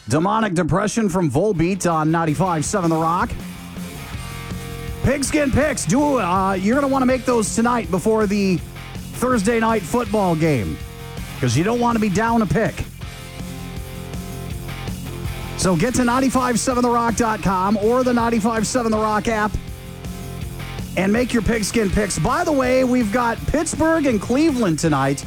Demonic Depression from Volbeat on 95.7 The Rock. Pigskin Picks. You're going to want to make those tonight before the Thursday night football game because you don't want to be down a pick. So get to 957therock.com or the 95.7 The Rock app and make your Pigskin Picks. By the way, we've got Pittsburgh and Cleveland tonight.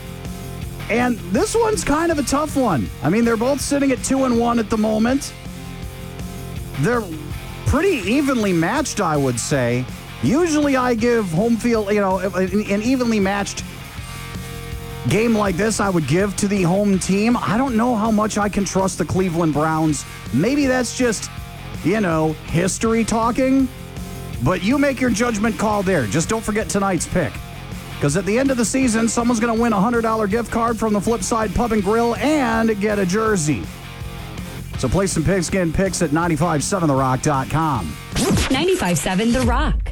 And this one's kind of a tough one. I mean, they're both sitting at 2-1 at the moment. They're pretty evenly matched, I would say. Usually I give home field, an evenly matched game like this, I would give to the home team. I don't know how much I can trust the Cleveland Browns. Maybe that's just, history talking. But you make your judgment call there. Just don't forget tonight's pick. Because at the end of the season, someone's going to win a $100 gift card from the Flipside Pub and Grill and get a jersey. So play some Pigskin Picks at 957therock.com. 95.7 The Rock.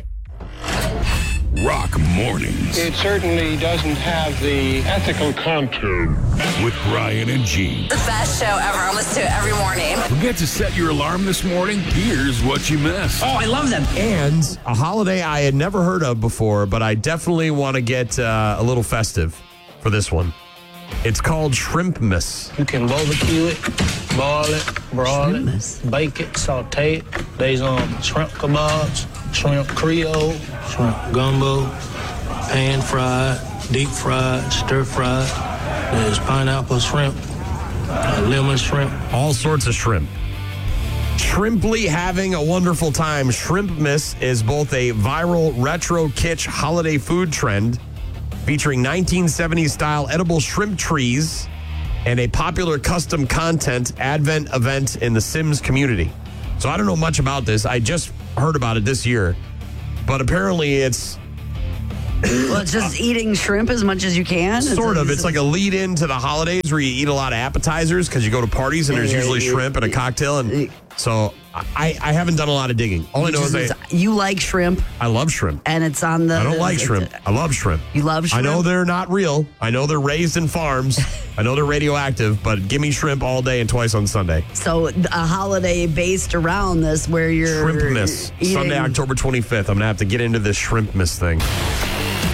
Rock Mornings. It certainly doesn't have the ethical contour. With Ryan and Gene. The best show ever. I listen to it every morning. Forget to set your alarm this morning? Here's what you missed. Oh, I love them. And a holiday I had never heard of before, but I definitely want to get a little festive for this one. It's called Shrimpmas. You can barbecue it, boil it, broil it, bake it, saute it. There's shrimp kebabs, shrimp creole, shrimp gumbo, pan fried, deep fried, stir fried. There's pineapple shrimp, lemon shrimp. All sorts of shrimp. Shrimply having a wonderful time. Shrimpmas is both a viral retro kitsch holiday food trend featuring 1970s style edible shrimp trees and a popular custom content advent event in the Sims community. So I don't know much about this. I just heard about it this year. But apparently it's... Well, it's just eating shrimp as much as you can. Sort of. It's like a lead in to the holidays where you eat a lot of appetizers because you go to parties and there's usually shrimp and a cocktail. And so I haven't done a lot of digging. All I know is you like shrimp. I love shrimp. And it's on the... I don't like shrimp. I love shrimp. You love shrimp? I know they're not real. I know they're raised in farms. I know they're radioactive, but give me shrimp all day and twice on Sunday. So a holiday based around this where you're... Shrimpmas. Eating. Sunday, October 25th. I'm going to have to get into this Shrimpmas thing.